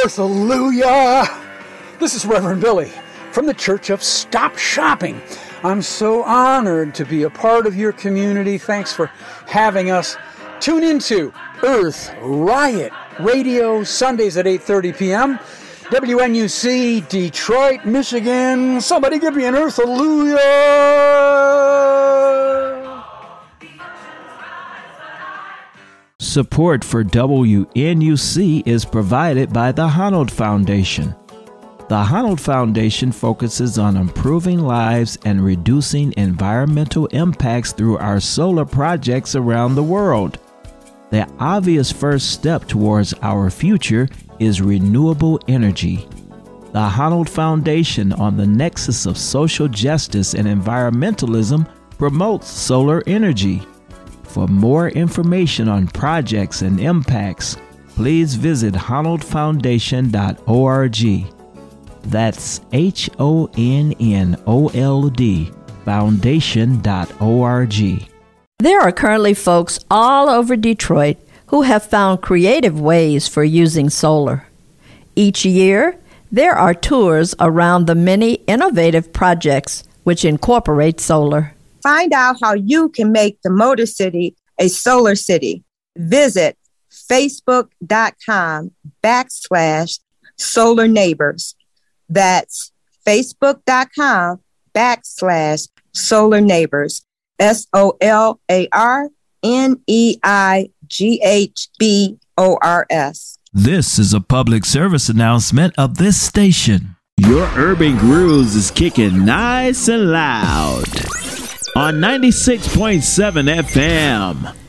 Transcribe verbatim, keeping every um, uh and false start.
Earth, hallelujah! This is Reverend Billy from the Church of Stop Shopping. I'm so honored to be a part of your community. Thanks for having us. Tune into Earth Riot Radio Sundays at eight thirty p.m. W N U C, Detroit, Michigan. Somebody give me an Earth, hallelujah! Support for W N U C is provided by the Honnold Foundation. The Honnold Foundation focuses on improving lives and reducing environmental impacts through our solar projects around the world. The obvious first step towards our future is renewable energy. The Honnold Foundation, on the nexus of social justice and environmentalism, promotes solar energy. For more information on projects and impacts, please visit honnold foundation dot org. That's H O N N O L D foundation dot org. There are currently folks all over Detroit who have found creative ways for using solar. Each year, there are tours around the many innovative projects which incorporate solar. Find out how you can make the Motor City a solar city. Visit facebook.com backslash solar neighbors. That's facebook.com backslash solar neighbors. S O L A R N E I G H B O R S. This is a public service announcement of this station. Your urban grooves is kicking nice and loud on ninety-six point seven F M.